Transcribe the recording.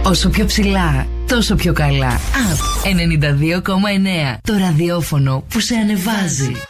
Όσο πιο ψηλά, τόσο πιο καλά. Up 92,9. Το ραδιόφωνο που σε ανεβάζει.